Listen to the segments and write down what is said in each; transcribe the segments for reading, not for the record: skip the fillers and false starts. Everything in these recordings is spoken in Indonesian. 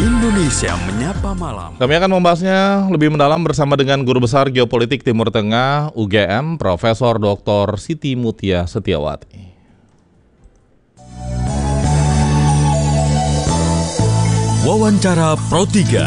Indonesia Menyapa Malam. Kami akan membahasnya lebih mendalam bersama dengan Guru Besar Geopolitik Timur Tengah UGM, Profesor Dr. Siti Mutia Setiawati. Wawancara Pro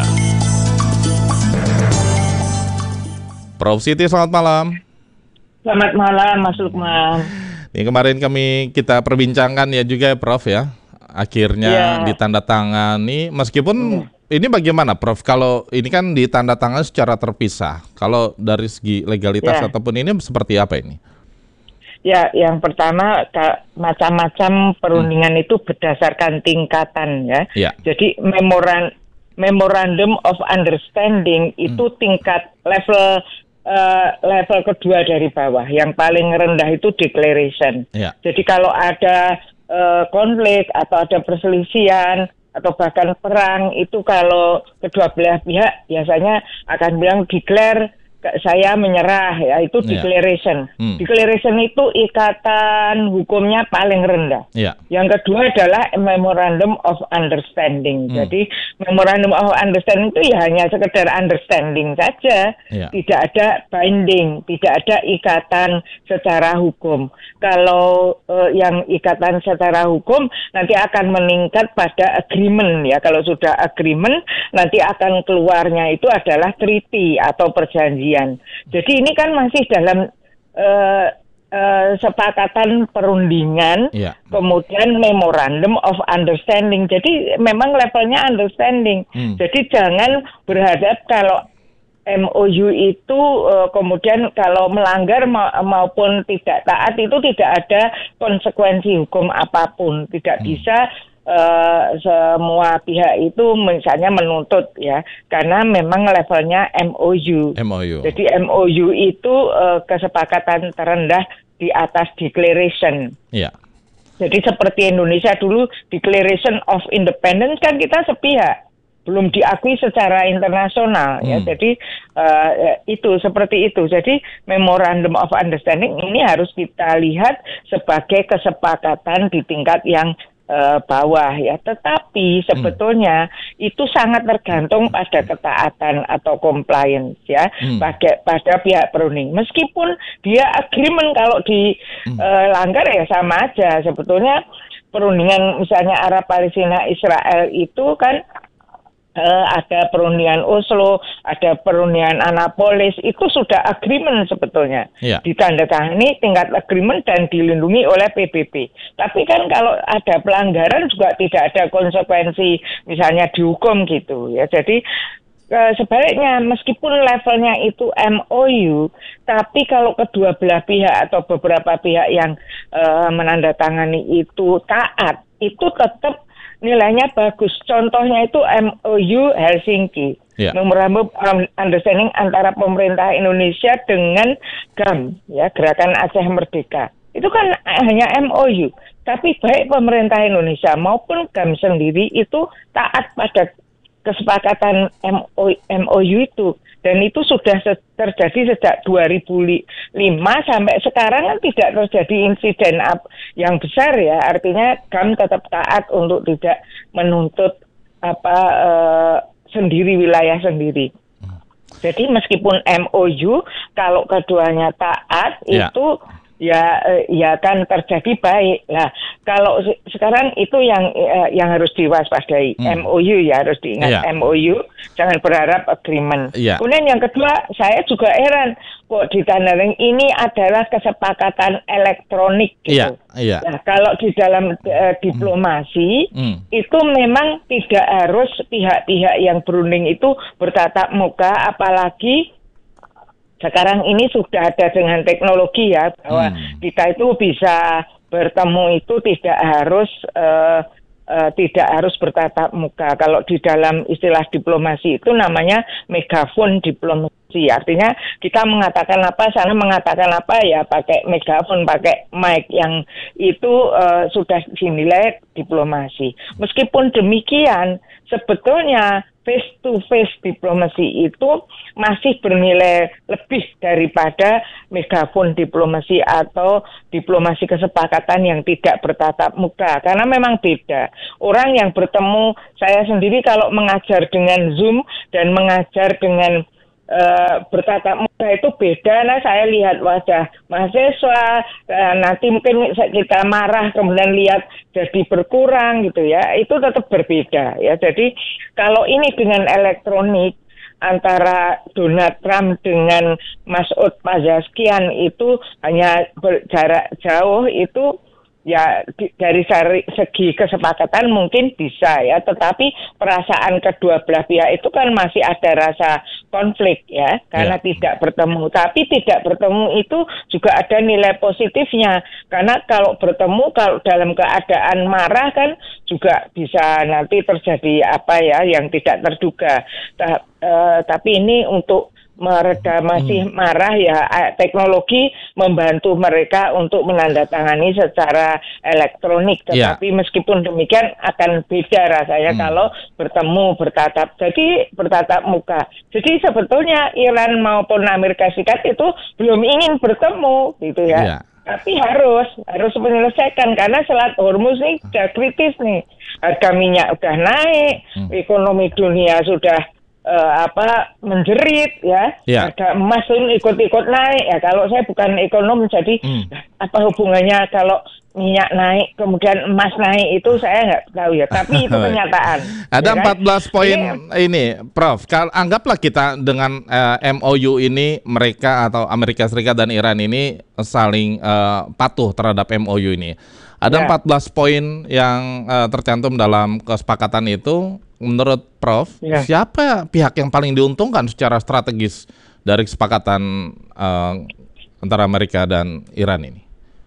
3. Prof. Siti, selamat malam. Selamat malam, Mas Lukman. Ini kemarin kita perbincangkan ya juga, Prof ya. Akhirnya ditandatangani, meskipun ini bagaimana, Prof? Kalau ini kan ditandatangani secara terpisah. Kalau dari segi legalitas ataupun ini seperti apa ini? Ya, yang pertama macam-macam perundingan itu berdasarkan tingkatan ya. Jadi Memorandum of Understanding itu tingkat level kedua dari bawah. Yang paling rendah itu declaration. Jadi kalau ada konflik atau ada perselisihan atau bahkan perang, itu kalau kedua belah pihak biasanya akan bilang declare saya menyerah, ya itu declaration. Declaration itu ikatan hukumnya paling rendah. Yang kedua adalah Memorandum of Understanding. Jadi Memorandum of Understanding itu ya hanya sekedar understanding saja, tidak ada binding, tidak ada ikatan secara hukum. Kalau yang ikatan secara hukum nanti akan meningkat pada agreement ya. Kalau sudah agreement nanti akan keluarnya itu adalah treaty atau perjanjian. Jadi ini kan masih dalam sepakatan perundingan, kemudian Memorandum of Understanding. Jadi memang levelnya understanding. Jadi jangan berharap kalau MOU itu kemudian kalau melanggar maupun tidak taat itu tidak ada konsekuensi hukum apapun. Tidak bisa semua pihak itu misalnya menuntut ya, karena memang levelnya MOU. Jadi MOU itu kesepakatan terendah di atas declaration. Jadi seperti Indonesia dulu Declaration of Independence kan kita sepihak, belum diakui secara internasional ya. Jadi itu seperti itu. Jadi Memorandum of Understanding ini harus kita lihat sebagai kesepakatan di tingkat yang bawah ya, tetapi sebetulnya itu sangat tergantung pada ketaatan atau compliance ya pada pihak perunding. Meskipun dia agreement, kalau dilanggar ya sama aja. Sebetulnya perundingan misalnya Arab Palestina Israel itu kan ada perundingan Oslo, ada perundingan Annapolis, itu sudah agreement sebetulnya. Ditandatangani tingkat agreement dan dilindungi oleh PBB. Tapi kan kalau ada pelanggaran juga tidak ada konsekuensi, misalnya dihukum gitu ya. Jadi sebaliknya, meskipun levelnya itu MOU, tapi kalau kedua belah pihak atau beberapa pihak yang menandatangani itu taat, itu tetap nilainya bagus. Contohnya itu MOU Helsinki, Memorandum Understanding antara pemerintah Indonesia dengan GAM, ya Gerakan Aceh Merdeka. Itu kan hanya MOU, tapi baik pemerintah Indonesia maupun GAM sendiri itu taat pada kesepakatan MOU itu. Dan itu sudah terjadi sejak 2005 sampai sekarang kan tidak terjadi insiden yang besar ya. Artinya GAM tetap taat untuk tidak menuntut sendiri, wilayah sendiri. Jadi meskipun MOU, kalau keduanya taat itu ya kan terjadi baik. Nah, kalau sekarang itu yang harus diwaspadai. MOU ya harus diingat, MOU, jangan berharap agreement. Kemudian yang kedua, saya juga heran kok ditandatangani ini adalah kesepakatan elektronik gitu. Nah, kalau di dalam diplomasi itu memang tidak harus pihak-pihak yang berunding itu bertatap muka, apalagi sekarang ini sudah ada dengan teknologi ya, bahwa kita itu bisa bertemu itu tidak harus bertatap muka. Kalau di dalam istilah diplomasi itu namanya megafon diplomasi. Artinya kita mengatakan apa, sana mengatakan apa ya pakai megafon, pakai mic, yang itu sudah dinilai diplomasi. Meskipun demikian, sebetulnya face to face diplomasi itu masih bernilai lebih daripada megafon diplomasi atau diplomasi kesepakatan yang tidak bertatap muka, karena memang beda. Orang yang bertemu, saya sendiri kalau mengajar dengan Zoom dan mengajar dengan bertatap muka itu beda. Nah, saya lihat wajah mahasiswa, nanti mungkin kita marah kemudian lihat jadi berkurang gitu ya, itu tetap berbeda ya. Jadi kalau ini dengan elektronik antara Donald Trump dengan Masoud Pezeshkian itu hanya jarak jauh, itu ya dari segi kesepakatan mungkin bisa ya, tetapi perasaan kedua belah pihak itu kan masih ada rasa konflik ya, karena tidak bertemu. Tapi tidak bertemu itu juga ada nilai positifnya, karena kalau bertemu, kalau dalam keadaan marah kan juga bisa nanti terjadi apa ya yang tidak terduga. Tapi ini untuk mereda masih marah ya, teknologi membantu mereka untuk menandatangani secara elektronik, tetapi meskipun demikian akan beda rasanya kalau bertemu bertatap muka. Jadi sebetulnya Iran maupun Amerika Serikat itu belum ingin bertemu gitu ya. Tapi harus menyelesaikan, karena Selat Hormuz ini sudah kritis nih, harga minyak udah naik, ekonomi dunia sudah menjerit ya. Harga emas pun ikut-ikut naik ya. Kalau saya bukan ekonom, jadi apa hubungannya kalau minyak naik kemudian emas naik, itu saya nggak tahu ya. Tapi itu kenyataan. Ada ya 14 poin ini, Prof. Anggaplah kita dengan MOU ini, mereka atau Amerika Serikat dan Iran ini saling patuh terhadap MOU ini. Ada 14 poin yang tercantum dalam kesepakatan itu. Menurut Prof, siapa pihak yang paling diuntungkan secara strategis dari kesepakatan antara Amerika dan Iran ini?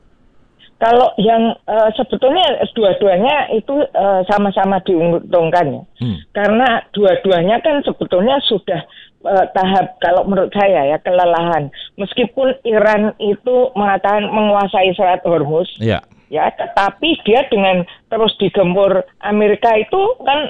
Kalau yang sebetulnya dua-duanya itu sama-sama diuntungkan ya. Karena dua-duanya kan sebetulnya sudah tahap, kalau menurut saya ya, kelelahan. Meskipun Iran itu mengatakan menguasai Selat Hormuz, ya, tetapi dia dengan terus digempur Amerika itu kan,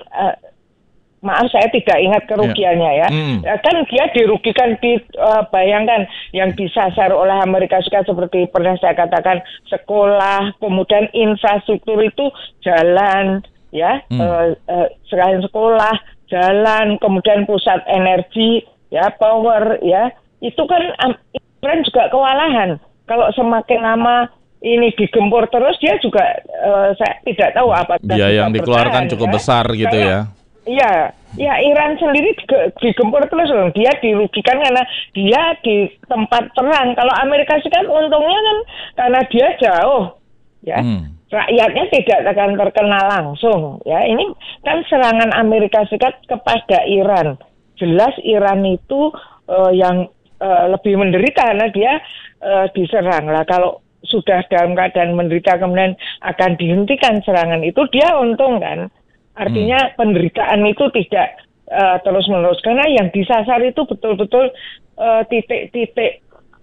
maaf saya tidak ingat kerugiannya ya. Kan dia dirugikan, bayangkan yang disasar oleh Amerika Serikat seperti pernah saya katakan, sekolah, kemudian infrastruktur itu jalan ya, selain sekolah, jalan, kemudian pusat energi ya, power ya, itu kan Iran juga kewalahan. Kalau semakin lama ini digempur terus, dia juga saya tidak tahu apa biaya yang dikeluarkan cukup besar gitu ya. Iya, Iran sendiri digempur terus loh. Dia dirugikan karena dia di tempat perang. Kalau Amerika Serikat untungnya kan karena dia jauh, ya. Rakyatnya tidak akan terkena langsung, ya. Ini kan serangan Amerika Serikat kepada Iran. Jelas Iran itu yang lebih menderita karena dia diserang lah. Kalau sudah dalam keadaan menderita kemudian akan dihentikan serangan itu, dia untung kan. Artinya penderitaan itu tidak terus-menerus, karena yang disasar itu betul-betul titik-titik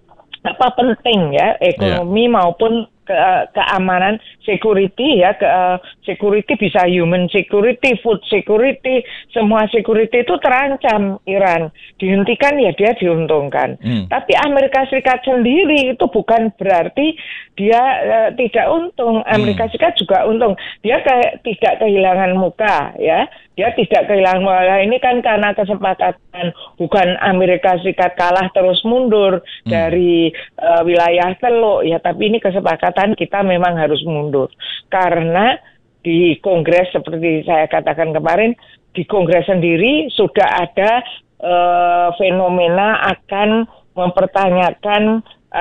penting ya, ekonomi maupun keamanan, security ya, security bisa human security, food security, semua security itu terancam Iran. Dihentikan ya dia diuntungkan. Tapi Amerika Serikat sendiri itu bukan berarti dia tidak untung. Amerika Serikat juga untung. Dia tidak kehilangan muka ya. Dia tidak kehilangan muka. Ini kan karena kesepakatan, bukan Amerika Serikat kalah terus mundur dari wilayah Teluk ya, tapi ini kesepakatan kita memang harus mundur. Karena di Kongres seperti saya katakan kemarin, di Kongres sendiri sudah ada fenomena akan mempertanyakan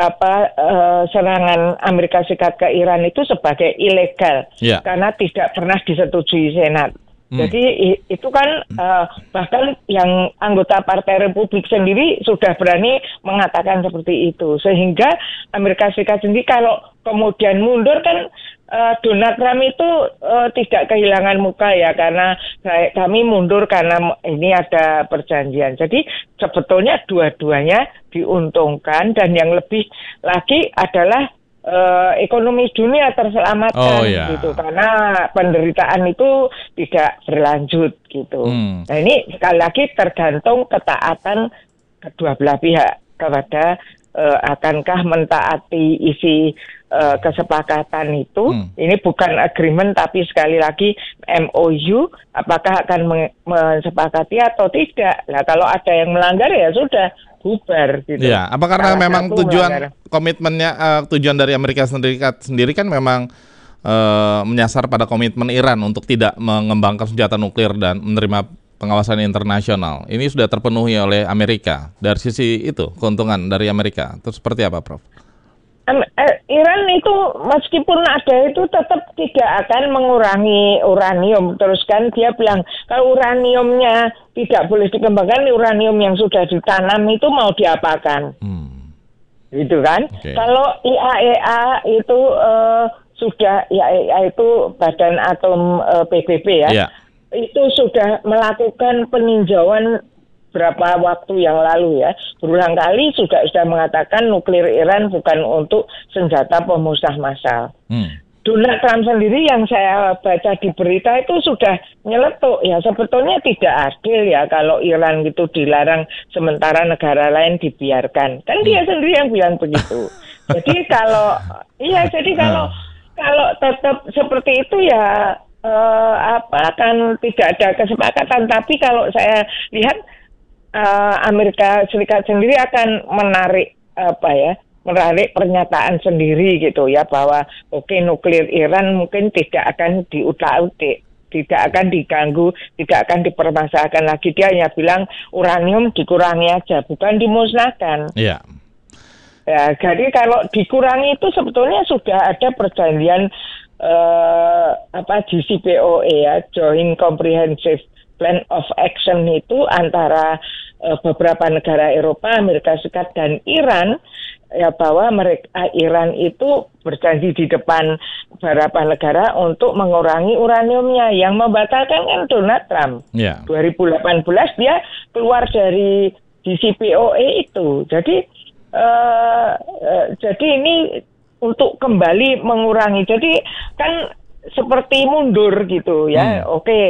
serangan Amerika Serikat ke Iran itu sebagai ilegal, karena tidak pernah disetujui Senat. Jadi itu kan bahkan yang anggota Partai Republik sendiri sudah berani mengatakan seperti itu. Sehingga Amerika Serikat sendiri kalau kemudian mundur kan, Donald Trump itu tidak kehilangan muka ya, karena kami mundur karena ini ada perjanjian. Jadi sebetulnya dua-duanya diuntungkan, dan yang lebih lagi adalah ekonomi dunia terselamatkan gitu, karena penderitaan itu tidak berlanjut gitu. Nah ini sekali lagi tergantung ketaatan kedua belah pihak kepada akankah mentaati isi kesepakatan itu. Ini bukan agreement tapi sekali lagi MOU, apakah akan mensepakati atau tidak. Nah kalau ada yang melanggar ya sudah bubar gitu. Ya, apa karena memang tujuan komitmennya tujuan dari Amerika sendiri kan memang menyasar pada komitmen Iran untuk tidak mengembangkan senjata nuklir dan menerima pengawasan internasional. Ini sudah terpenuhi oleh Amerika. Dari sisi itu keuntungan dari Amerika itu seperti apa, Prof? Iran itu meskipun ada itu tetap tidak akan mengurangi uranium. Terus kan dia bilang kalau uraniumnya tidak boleh dikembangkan, uranium yang sudah ditanam itu mau diapakan? Gitu kan? Okay. Kalau IAEA itu sudah, IAEA itu Badan Atom PBB ya, itu sudah melakukan peninjauan berapa waktu yang lalu ya, berulang kali sudah mengatakan nuklir Iran bukan untuk senjata pemusnah massal. Donald Trump sendiri yang saya baca di berita itu sudah nyeletuk ya, sebetulnya tidak adil ya kalau Iran gitu dilarang sementara negara lain dibiarkan. Kan dia sendiri yang bilang begitu. Jadi kalau kalau tetap seperti itu ya akan tidak ada kesepakatan. Tapi kalau saya lihat Amerika Serikat sendiri akan menarik pernyataan sendiri gitu ya, bahwa nuklir Iran mungkin tidak akan diutak-utik, tidak akan diganggu, tidak akan dipermasalahkan lagi. Dia hanya bilang uranium dikurangi aja, bukan dimusnahkan. Iya. Ya, jadi kalau dikurangi itu sebetulnya sudah ada perjanjian JCPOA ya, Joint Comprehensive Plan of Action itu antara beberapa negara Eropa, Amerika Serikat dan Iran ya, bahwa Iran itu berjanji di depan beberapa negara untuk mengurangi uraniumnya. Yang membatalkan kan Donald Trump. 2018 dia keluar dari JCPOA itu. Jadi ini untuk kembali mengurangi. Jadi kan seperti mundur gitu ya.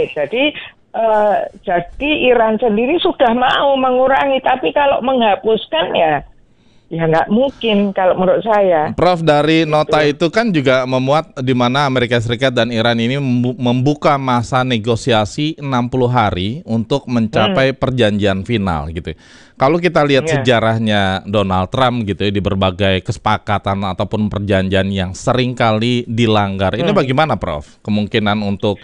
Jadi Iran sendiri sudah mau mengurangi, tapi kalau menghapuskan ya nggak mungkin kalau menurut saya. Prof, dari nota itu kan juga memuat di mana Amerika Serikat dan Iran ini membuka masa negosiasi 60 hari untuk mencapai perjanjian final gitu. Kalau kita lihat sejarahnya Donald Trump gitu ya, di berbagai kesepakatan ataupun perjanjian yang sering kali dilanggar, ini bagaimana Prof? Kemungkinan untuk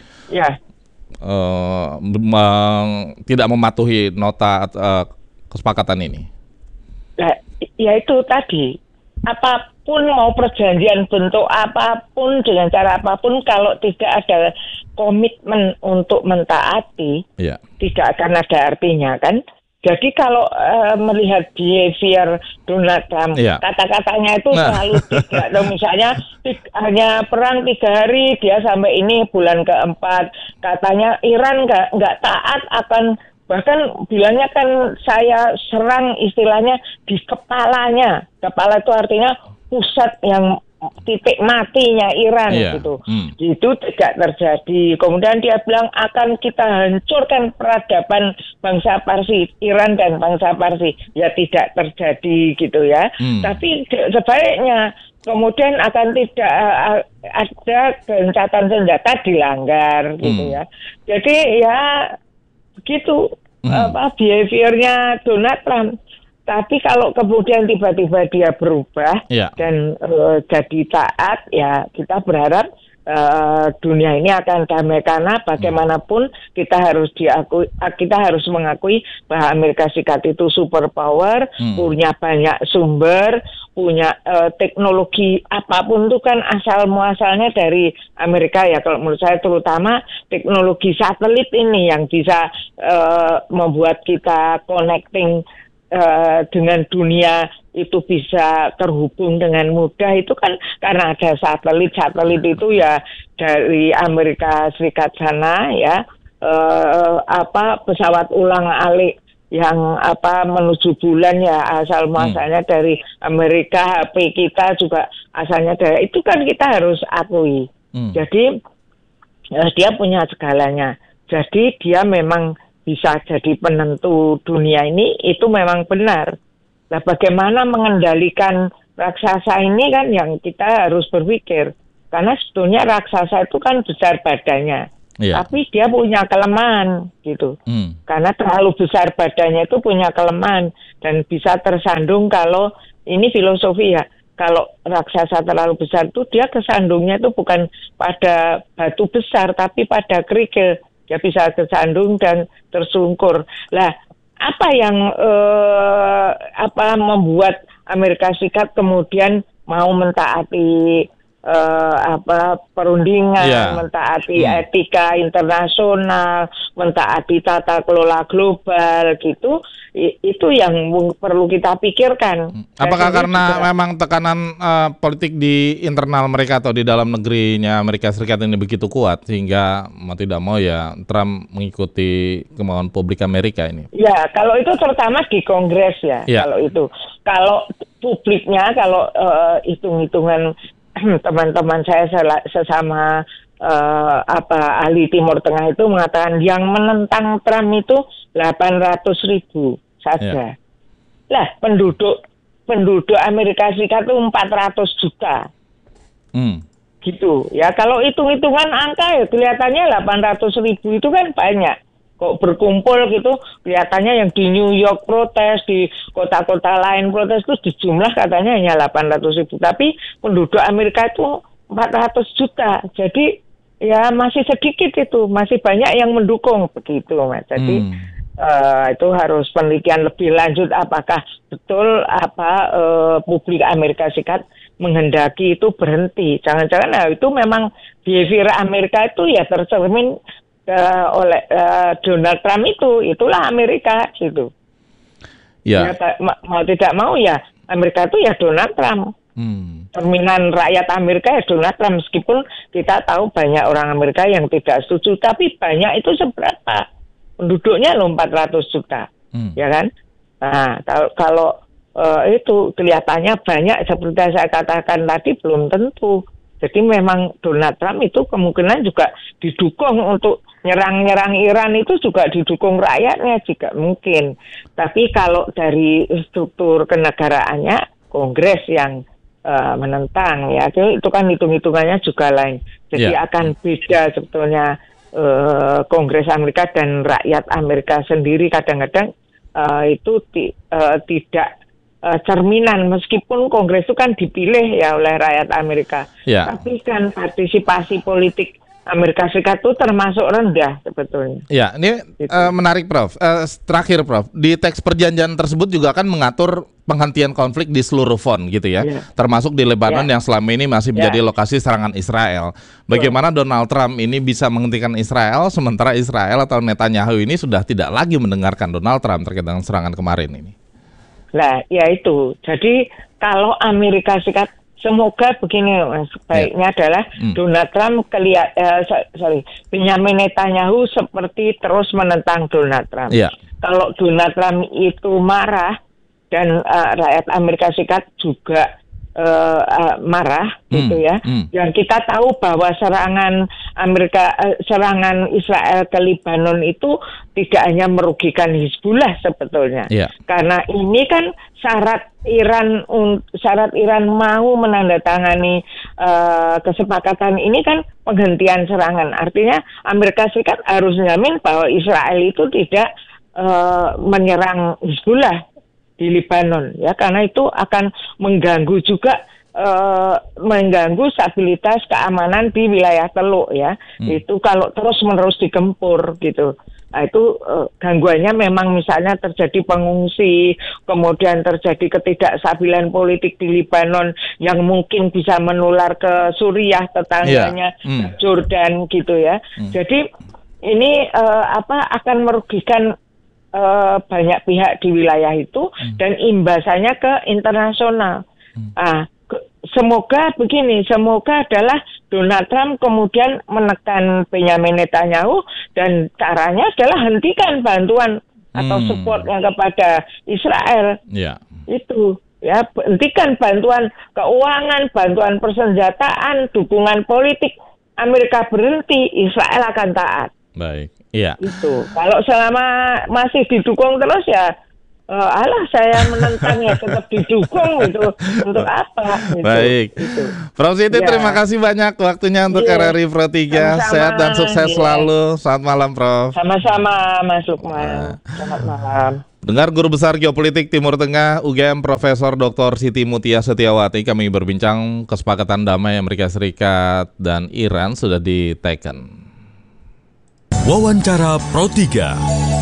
tidak mematuhi nota kesepakatan ini? Ya itu tadi, apapun mau perjanjian bentuk apapun dengan cara apapun, kalau tidak ada komitmen untuk mentaati, tidak akan ada artinya kan. Jadi kalau melihat behavior Donald Trump, kata-katanya itu selalu tidak. Misalnya hanya perang 3 hari, dia sampai ini bulan keempat, katanya Iran nggak taat akan, bahkan bilangnya kan saya serang istilahnya di kepalanya. Kepala itu artinya pusat yang titik matinya Iran gitu. Itu tidak terjadi. Kemudian dia bilang akan kita hancurkan peradaban bangsa Parsi, Iran dan bangsa Parsi. Ya tidak terjadi gitu ya. Tapi sebaliknya kemudian akan tidak ada gencatan senjata dilanggar gitu ya. Jadi ya begitu behaviornya Donald Trump. Tapi kalau kemudian tiba-tiba dia berubah dan jadi taat, ya kita berharap dunia ini akan damai, karena bagaimanapun kita harus mengakui bahwa Amerika Serikat itu superpower, punya banyak sumber, punya teknologi apapun itu kan asal muasalnya dari Amerika ya. Kalau menurut saya terutama teknologi satelit ini yang bisa membuat kita connecting dengan dunia itu bisa terhubung dengan mudah, itu kan karena ada satelit itu ya dari Amerika Serikat sana ya, pesawat ulang-alik yang menuju bulan ya asal muasalnya dari Amerika, HP kita juga asalnya dari itu kan kita harus akui. Jadi dia punya segalanya. Jadi dia memang bisa jadi penentu dunia ini, itu memang benar. Nah, bagaimana mengendalikan raksasa ini kan yang kita harus berpikir. Karena sebetulnya raksasa itu kan besar badannya. Tapi dia punya kelemahan gitu. Karena terlalu besar badannya itu punya kelemahan dan bisa tersandung kalau ini filosofi ya. Kalau raksasa terlalu besar itu dia kesandungnya itu bukan pada batu besar tapi pada kerikil. Dia bisa kesandung dan tersungkur. Lah, apa yang membuat Amerika Serikat kemudian mau mentaati perundingan, mentaati etika internasional, mentaati tata kelola global gitu, itu yang perlu kita pikirkan. Apakah karena memang tekanan politik di internal mereka atau di dalam negerinya Amerika Serikat ini begitu kuat sehingga mau tidak mau ya Trump mengikuti kemauan publik Amerika ini? Ya, kalau itu terutama di Kongres ya. Kalau publiknya, kalau hitung-hitungan teman-teman saya sesama ahli Timur Tengah itu mengatakan yang menentang Trump itu 800.000 saja. Lah penduduk Amerika Serikat itu 400 juta. Gitu ya. Kalau hitung-hitungan angka ya kelihatannya 800.000 itu kan banyak. Kok berkumpul gitu, kelihatannya yang di New York protes, di kota-kota lain protes itu di jumlah katanya hanya 800.000. Tapi penduduk Amerika itu 400 juta. Jadi ya masih sedikit itu, masih banyak yang mendukung begitu, Mas. Jadi itu harus penelitian lebih lanjut apakah betul publik Amerika Serikat menghendaki itu berhenti. Jangan-jangan itu memang behavior Amerika itu ya tercermin oleh Donald Trump itulah Amerika gitu. Ya. Mau tidak mau ya Amerika itu ya Donald Trump. Cerminan rakyat Amerika ya Donald Trump, meskipun kita tahu banyak orang Amerika yang tidak setuju, tapi banyak itu seberapa? Penduduknya 400 juta, ya kan? Nah, kalau itu kelihatannya banyak seperti saya katakan tadi belum tentu. Jadi memang Donald Trump itu kemungkinan juga didukung untuk nyerang Iran, itu juga didukung rakyatnya jika mungkin. Tapi kalau dari struktur kenegaraannya Kongres yang menentang ya, itu kan hitung-hitungannya juga lain. Jadi akan beda sebetulnya Kongres Amerika dan rakyat Amerika sendiri kadang-kadang itu tidak cerminan, meskipun Kongres itu kan dipilih ya oleh rakyat Amerika, tapi kan partisipasi politik Amerika Serikat itu termasuk rendah sebetulnya. Ya, ini menarik Prof. Terakhir Prof, di teks perjanjian tersebut juga kan mengatur penghentian konflik di seluruh front gitu ya, termasuk di Lebanon yang selama ini masih menjadi lokasi serangan Israel. Bagaimana Donald Trump ini bisa menghentikan Israel sementara Israel atau Netanyahu ini sudah tidak lagi mendengarkan Donald Trump terkait dengan serangan kemarin ini? Nah, ya itu. Jadi kalau Amerika Serikat, semoga begini, sebaiknya adalah Donald Trump Benjamin Netanyahu seperti terus menentang Donald Trump. Kalau Donald Trump itu marah dan rakyat Amerika Serikat juga marah gitu ya. Dan kita tahu bahwa serangan Israel ke Lebanon itu tidak hanya merugikan Hizbullah sebetulnya. Karena ini kan syarat Iran mau menandatangani kesepakatan ini kan penghentian serangan. Artinya Amerika Serikat harus menjamin bahwa Israel itu tidak menyerang Hizbullah di Lebanon ya, karena itu akan mengganggu juga mengganggu stabilitas keamanan di wilayah Teluk ya. Itu kalau terus-menerus digempur gitu. Nah, itu gangguannya memang misalnya terjadi pengungsi, kemudian terjadi ketidakstabilan politik di Lebanon yang mungkin bisa menular ke Suriah tetangganya, Jordan gitu ya. Jadi ini akan merugikan banyak pihak di wilayah itu dan imbasannya ke internasional. Semoga adalah Donald Trump kemudian menekan Benjamin Netanyahu dan caranya adalah hentikan bantuan atau supportnya kepada Israel. Yeah. Itu ya, hentikan bantuan keuangan, bantuan persenjataan, dukungan politik. Amerika berhenti, Israel akan taat. Baik, iya. Itu. Kalau selama masih didukung terus ya, alah saya menentang ya tetap didukung itu. Untuk apa? Gitu. Baik. Gitu. Prof Siti, terima kasih banyak waktunya untuk RRI Pro 3. Sama-sama. Sehat dan sukses selalu. Selamat malam, Prof. Sama-sama, Mas Lukman. Selamat malam. Dengar Guru Besar Geopolitik Timur Tengah UGM Profesor Dr. Siti Mutia Setiawati, kami berbincang kesepakatan damai Amerika Serikat dan Iran sudah diteken. Wawancara Pro 3.